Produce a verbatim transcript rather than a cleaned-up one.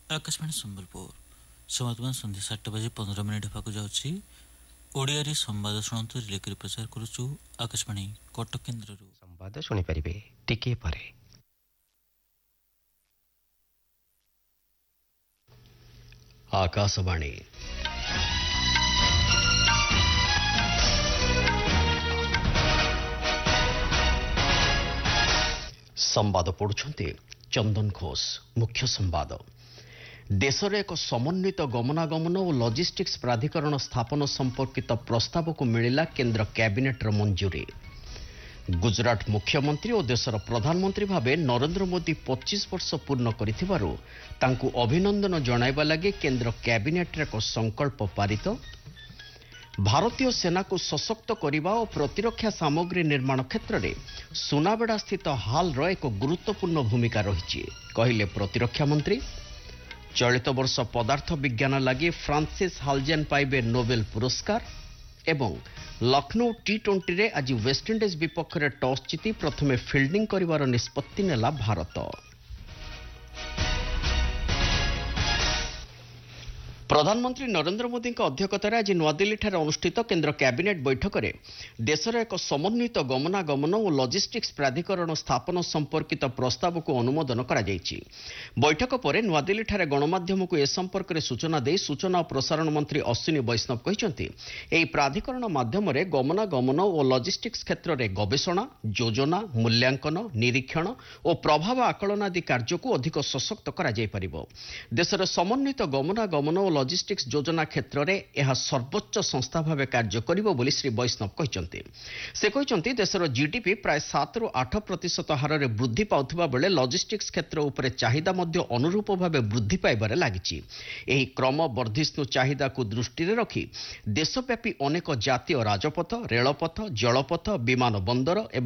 आकाशवाणी संबलपुर समाधान संध्या सात बजे पंद्रह मिनिट होगा जाऊँगी ओडिया संवाद शुणु रिले कर प्रचार करुचु आकाशवाणी कटक केन्द्र संवाद शुणी पारे टिके परे आकाशवाणी संवाद पढ़ुछंती चंदन घोष। मुख्य संवाद देशर एक समन्वित गमनागमन और लॉजिस्टिक्स प्राधिकरण स्थापन संपर्कित प्रस्ताव को मिलिला केंद्र कैबिनेटर मंजूरी। गुजरात मुख्यमंत्री और देशर प्रधानमंत्री भावे नरेंद्र मोदी पच्चीस वर्ष पूर्ण करिथिबारु तांकु अभिनंदन जणाइबा लागि केंद्र कैबिनेट एक संकल्प पारित। भारतीय सेना को सशक्त करने और प्रतिरक्षा सामग्री निर्माण क्षेत्र में सुनाबेड़ा स्थित हाल एक गुरुत्वपूर्ण भूमिका रही कहले प्रतिरक्षा मंत्री। चलित वर्ष पदार्थ विज्ञान लगी फ्रांसिस हालजेन पाइबे नोबेल पुरस्कार। एवं लखनऊ टी ट्वेंटी रे आज वेस्टइंडीज विपक्ष में टॉस जीति प्रथमे फिल्डिंग करिवार निष्पत्ति नेला भारत। प्रधानमंत्री नरेंद्र मोदी अध्यक्षतार आज नूआदिल्ली अनुष्ठित केंद्र कैबिनेट बैठक में देशर एक समन्वित गमनागमन और लॉजिस्टिक्स प्राधिकरण स्थापन संपर्कित प्रस्ताव को अनुमोदन करा जायछि। बैठक पर नूआदिल्ली गणमाध्यम को ए संपर्क में सूचना दे सूचना और प्रसारण मंत्री अश्विनी वैष्णव कहते एही प्राधिकरण माध्यम गमनागमन और लॉजिस्टिक्स क्षेत्र में गवेषणा योजना मूल्यांकन निरीक्षण और प्रभाव आकलन आदि कार्य को अधिक सशक्त करा जाय परिबो। देशर समन्वित गमनागमन और लॉजिस्टिक्स योजना क्षेत्र में यह सर्वोच्च संस्था भाव कार्य करिबो बोली श्री वैष्णव कहते। से कहते देशर जीडीपी प्राय सात रु आठ प्रतिशत हार में वृद्धि पाउथिबा बेले लॉजिस्टिक्स क्षेत्र उपरे चाहिदा मध्य अनुरूप भाव वृद्धि पाइबारे लागिछि। एही क्रम वर्धिष्णु चाहिदा को दृष्टि में रखी देशव्यापी अनेक जातीय राजपथ रेलपथ जलपथ विमान बंदर